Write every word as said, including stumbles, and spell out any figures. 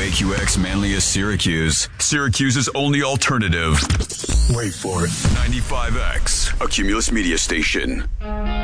K Q X Manlius Syracuse. Syracuse's only alternative. Wait for it. ninety-five X, a Cumulus media station.